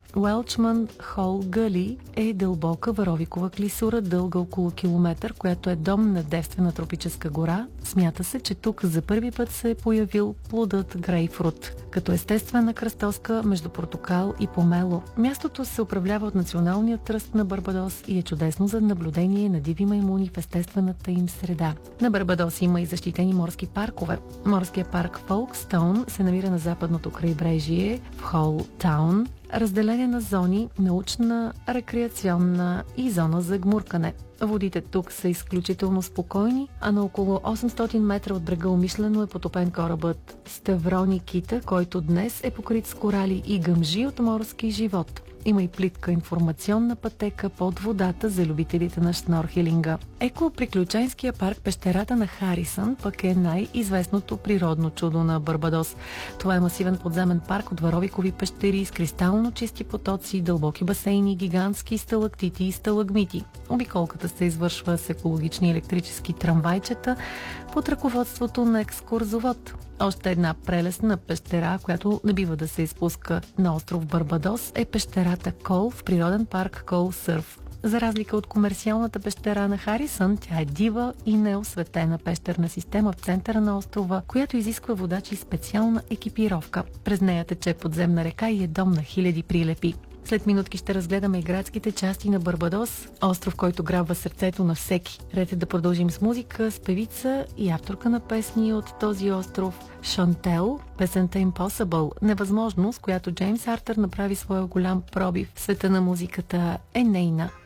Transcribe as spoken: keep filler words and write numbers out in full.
Уелчман Хол Гъли е дълбока варовикова клисура, дълга около километър, която е дом на девствена тропическа гора. Смята се, че тук за първи път се е появил плодът грейпфрут, като естествена кръстоска между портокал и помело. Мястото се управлява от Националния тръст на Барбадос и е чудесно за наблюдение на диви маймуни в естествената им среда. На Барбадос има и защитени морски паркове. Морския парк Фолкстоун се намира на западното крайбрежие в Хол Таун, разделение на зони, научна, рекреационна и зона за гмуркане. Водите тук са изключително спокойни, а на около осемстотин метра от брега умишлено е потопен корабът Ставроникита, който днес е покрит с корали и гъмжи от морски живот. Има и плитка информационна пътека под водата за любителите на шнорхелинга. Екоприключенския парк Пещерата на Харисън пък е най-известното природно чудо на Барбадос. Това е масивен подземен парк от варовикови пещери с кристално чисти потоци, дълбоки басейни, гигантски сталактити и сталагмити. Обиколката се извършва с екологични електрически трамвайчета под ръководството на екскурзовод. Още една прелесна пещера, която не бива да се изпуска на остров Барбадос, е пещерата Кол в природен парк Кол Сърф. За разлика от комерциалната пещера на Харисън, тя е дива и неосветена пещерна система в центъра на острова, която изисква водачи и специална екипировка. През нея тече подземна река и е дом на хиляди прилепи. След минутки ще разгледаме и градските части на Барбадос, остров, който грабва сърцето на всеки. Ред е да продължим с музика, с певица и авторка на песни от този остров Шантел, песента Impossible, невъзможно, с която Джеймс Артър направи своя голям пробив в света на музиката, е нейна.